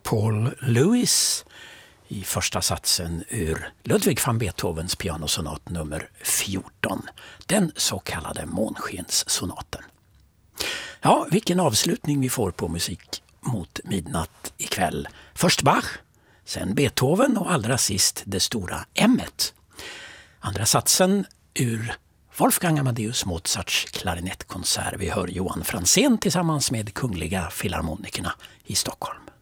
Paul Lewis i första satsen ur Ludwig van Beethovens pianosonat nummer 14, den så kallade månskenssonaten. Ja, vilken avslutning vi får på musik mot midnatt ikväll. Först Bach, sen Beethoven och allra sist det stora M-et. Andra satsen ur Wolfgang Amadeus Mozarts klarinettkonsert. Vi hör Johan Franzén tillsammans med Kungliga Filharmonikerna i Stockholm.